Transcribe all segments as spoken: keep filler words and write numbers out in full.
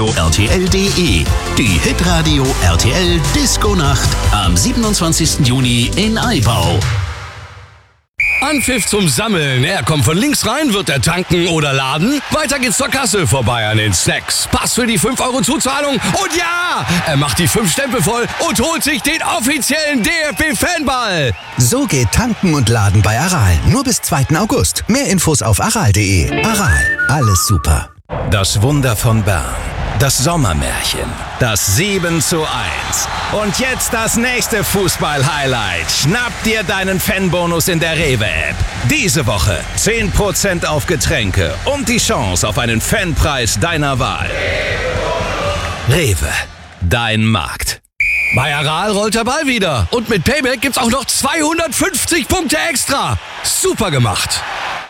hitradio R T L punkt de. Die Hitradio R T L Disco-Nacht am siebenundzwanzigsten Juni in Aibau. Anpfiff zum Sammeln. Er kommt von links rein, wird er tanken oder laden. Weiter geht's zur Kasse, vorbei an den Snacks. Pass für die fünf Euro Zuzahlung. Und ja, er macht die fünf Stempel voll und holt sich den offiziellen D F B-Fanball. So geht tanken und laden bei Aral. Nur bis zweiten August. Mehr Infos auf aral punkt de. Aral, alles super. Das Wunder von Bern. Das Sommermärchen. Das sieben zu eins. Und jetzt das nächste Fußball-Highlight. Schnapp dir deinen Fanbonus in der Rewe-App. Diese Woche zehn Prozent auf Getränke und die Chance auf einen Fanpreis deiner Wahl. Rewe, dein Markt. Bei Aral rollt der Ball wieder. Und mit Payback gibt's auch noch zweihundertfünfzig Punkte extra. Super gemacht.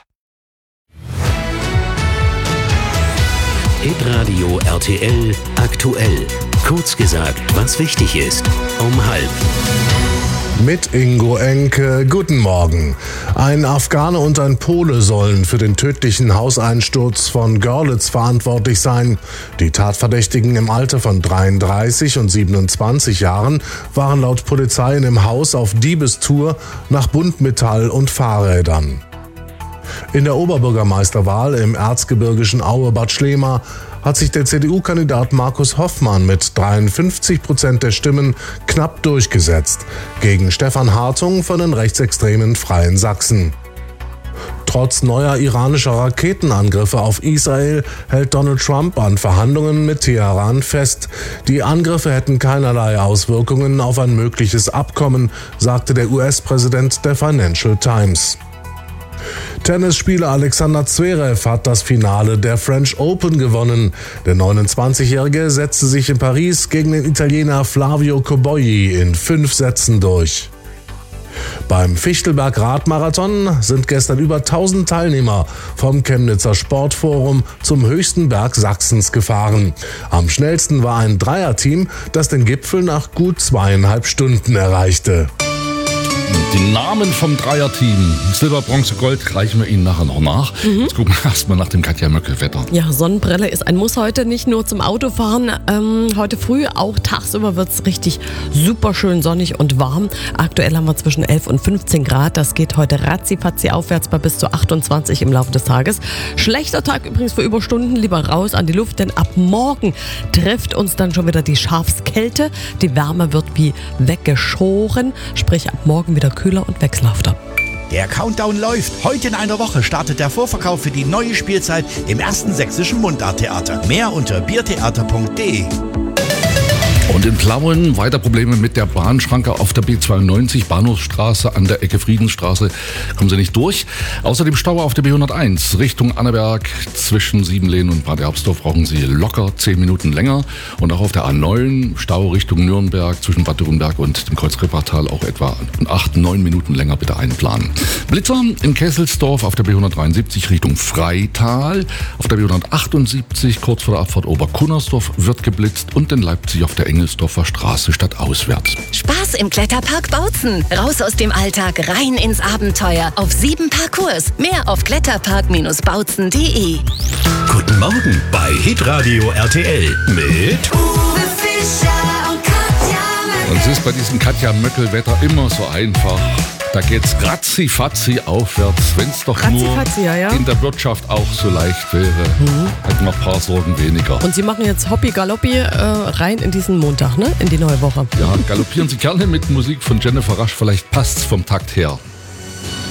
Hitradio R T L aktuell. Kurz gesagt, was wichtig ist. Um halb. Mit Ingo Enke, guten Morgen. Ein Afghane und ein Pole sollen für den tödlichen Hauseinsturz von Görlitz verantwortlich sein. Die Tatverdächtigen im Alter von dreiunddreißig und siebenundzwanzig Jahren waren laut Polizei in dem Haus auf Diebestour nach Buntmetall und Fahrrädern. In der Oberbürgermeisterwahl im erzgebirgischen Aue-Bad Schlema hat sich der C D U-Kandidat Markus Hoffmann mit dreiundfünfzig Prozent der Stimmen knapp durchgesetzt, gegen Stefan Hartung von den rechtsextremen Freien Sachsen. Trotz neuer iranischer Raketenangriffe auf Israel hält Donald Trump an Verhandlungen mit Teheran fest. Die Angriffe hätten keinerlei Auswirkungen auf ein mögliches Abkommen, sagte der U S-Präsident der Financial Times. Tennisspieler Alexander Zverev hat das Finale der French Open gewonnen. Der neunundzwanzigjährige setzte sich in Paris gegen den Italiener Flavio Cobolli in fünf Sätzen durch. Beim Fichtelberg-Radmarathon sind gestern über tausend Teilnehmer vom Chemnitzer Sportforum zum höchsten Berg Sachsens gefahren. Am schnellsten war ein Dreierteam, das den Gipfel nach gut zweieinhalb Stunden erreichte. Die Namen vom Dreierteam, Silber, Bronze, Gold, reichen wir Ihnen nachher noch nach. Mhm. Jetzt gucken wir erstmal nach dem Katja-Möckel-Wetter. Ja, Sonnenbrille ist ein Muss heute, nicht nur zum Autofahren. Ähm, heute früh, auch tagsüber wird es richtig super schön sonnig und warm. Aktuell haben wir zwischen elf und fünfzehn Grad. Das geht heute ratzi-fatzi aufwärts bei bis zu achtundzwanzig im Laufe des Tages. Schlechter Tag übrigens für Überstunden, lieber raus an die Luft, denn ab morgen trifft uns dann schon wieder die Schafskälte. Die Wärme wird wie weggeschoren, sprich ab morgen wieder kühler und wechselhafter. Der Countdown läuft. Heute in einer Woche startet der Vorverkauf für die neue Spielzeit im ersten sächsischen Mundarttheater. Mehr unter biertheater punkt de. Und in Plauen weiter Probleme mit der Bahnschranke auf der B zweiundneunzig, Bahnhofsstraße an der Ecke Friedensstraße. Kommen Sie nicht durch. Außerdem Stau auf der B hunderteins Richtung Annaberg zwischen Siebenlehn und Bad Erbsdorf brauchen Sie locker zehn Minuten länger. Und auch auf der A neun Stau Richtung Nürnberg zwischen Bad Dürrenberg und dem Kreuzrippertal auch etwa acht, neun Minuten länger bitte einplanen. Blitzer in Kesselsdorf auf der B hundertdreiundsiebzig Richtung Freital. Auf der B hundertachtundsiebzig kurz vor der Abfahrt Oberkunnersdorf wird geblitzt und in Leipzig auf der Engelsdorfer Straße stadtauswärts. Spaß im Kletterpark Bautzen. Raus aus dem Alltag, rein ins Abenteuer. Auf sieben Parcours. Mehr auf kletterpark Bindestrich bautzen punkt de. Guten Morgen bei Hitradio R T L mit Uwe Fischer und Katja Und es ist bei diesem Katja-Möckel-Wetter immer so einfach. Da geht's ratzi-fatzi aufwärts, wenn es doch nur ja, ja. in der Wirtschaft auch so leicht wäre. Mhm. Hätten wir ein paar Sorgen weniger. Und Sie machen jetzt Hoppi-Galoppi äh, rein in diesen Montag, ne? In die neue Woche. Ja, galoppieren Sie gerne mit Musik von Jennifer Rasch, vielleicht passt's vom Takt her.